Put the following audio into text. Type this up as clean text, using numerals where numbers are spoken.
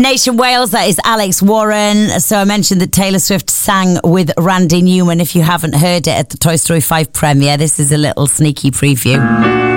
Nation Wales, that is Alex Warren. So I mentioned that Taylor Swift sang with Randy Newman. If you haven't heard it at the Toy Story 5 premiere, this is a little sneaky preview.